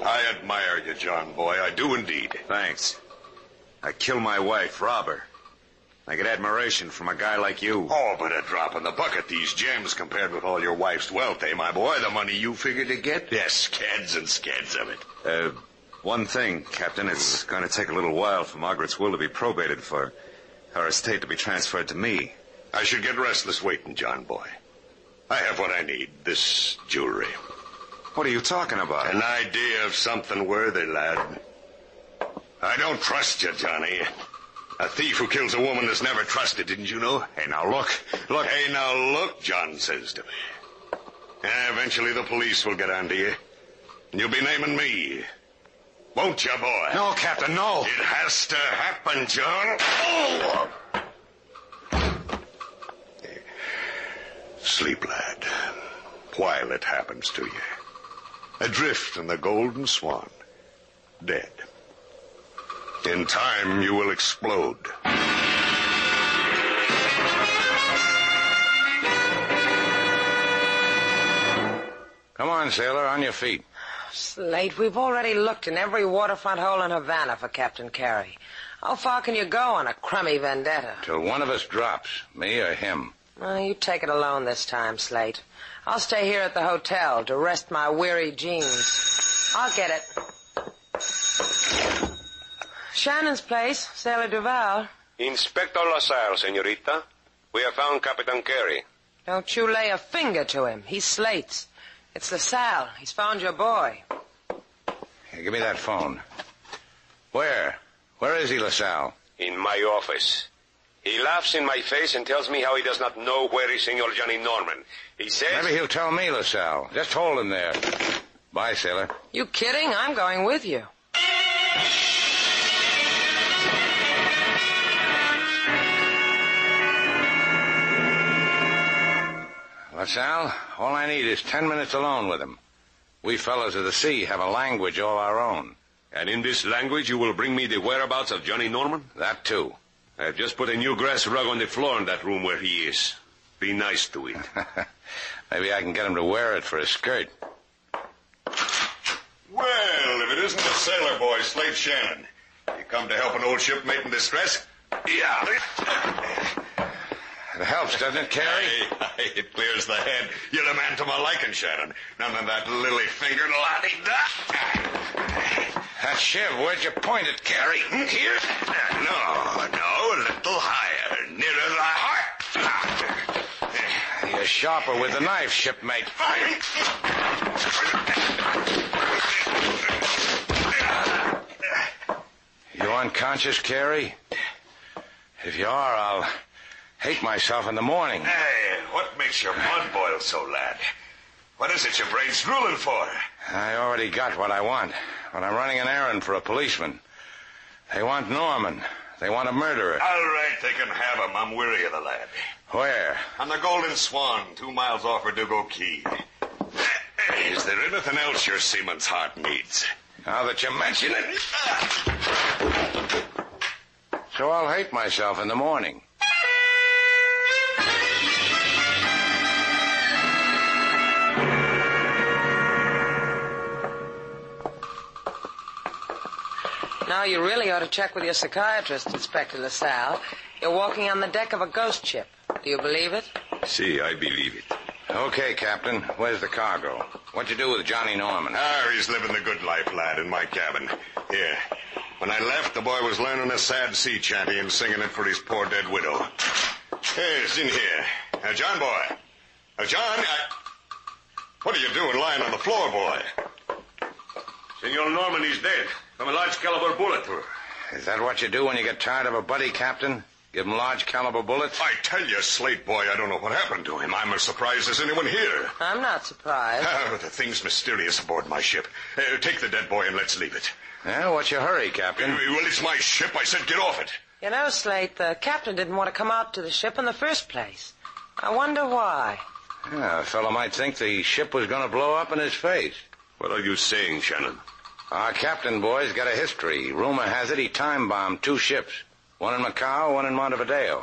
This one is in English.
I admire you, John boy. I do indeed. Thanks. I killed my wife, rob her. I get admiration from a guy like you. Oh, but a drop in the bucket, these gems, compared with all your wife's wealth, eh, my boy? The money you figure to get? Yes, scads and scads of it. One thing, Captain. It's going to take a little while for Margaret's will to be probated, for her estate to be transferred to me. I should get restless waiting, John boy. I have what I need, this jewelry. What are you talking about? An idea of something worthy, lad. I don't trust you, Johnny. A thief who kills a woman is never trusted, didn't you know? Hey, now look. Hey, now look, John says to me. Eventually the police will get onto you. And you'll be naming me. Won't you, boy? No, Captain, no. It has to happen, John. Oh! Sleep, lad, while it happens to you. Adrift in the Golden Swan. Dead. In time, you will explode. Come on, sailor, on your feet. Slate, we've already looked in every waterfront hole in Havana for Captain Carey. How far can you go on a crummy vendetta? Till one of us drops, me or him. You take it alone this time, Slate. I'll stay here at the hotel to rest my weary jeans. I'll get it. Shannon's place, Sailor Duval. Inspector LaSalle, senorita. We have found Captain Carey. Don't you lay a finger to him. He's Slate's. It's LaSalle. He's found your boy. Here, give me that phone. Where? Where is he, LaSalle? In my office. He laughs in my face and tells me how he does not know where is Senor Johnny Norman. He says... Maybe he'll tell me, LaSalle. Just hold him there. Bye, sailor. You kidding? I'm going with you. LaSalle, all I need is 10 minutes alone with him. We fellows of the sea have a language all our own. And in this language you will bring me the whereabouts of Johnny Norman? That, too. I have just put a new grass rug on the floor in that room where he is. Be nice to it. Maybe I can get him to wear it for a skirt. Well, if it isn't the sailor boy, Slate Shannon. You come to help an old shipmate in distress? Yeah. It helps, doesn't it, Carey? Hey, it clears the head. You're the man to my liking, Shannon. None of that lily-fingered la-di-da. That shiv, where'd you point it, Carey? Here? No, a little higher. Nearer the heart. You're sharper with the knife, shipmate. You unconscious, Carey? If you are, I'll hate myself in the morning. Hey, what makes your blood boil so, lad? What is it your brain's drooling for? I already got what I want, but I'm running an errand for a policeman. They want Norman. They want a murderer. All right, they can have him. I'm weary of the lad. Where? On the Golden Swan, 2 miles off Verdugo Key. Is there anything else your seaman's heart needs? Now that you mention it. So I'll hate myself in the morning. Now, you really ought to check with your psychiatrist, Inspector LaSalle. You're walking on the deck of a ghost ship. Do you believe it? See, I believe it. Okay, Captain. Where's the cargo? What'd you do with Johnny Norman? He's living the good life, lad, in my cabin. Here. When I left, the boy was learning a sad sea chanty and singing it for his poor dead widow. Hey, it's in here. John boy. John, what are you doing lying on the floor, boy? Senor Norman is dead from a large caliber bullet. Is that what you do when you get tired of a buddy, Captain? Give him large caliber bullets? I tell you, Slate boy, I don't know what happened to him. I'm as surprised as anyone here. I'm not surprised. The thing's mysterious aboard my ship. Take the dead boy and let's leave it. Well, what's your hurry, Captain? Well, it's my ship. I said get off it. You know, Slate, the captain didn't want to come out to the ship in the first place. I wonder why. Yeah, a fellow might think the ship was going to blow up in his face. What are you saying, Shannon? Our captain, boy's got a history. Rumor has it he time-bombed 2 ships. One in Macau, one in Montevideo.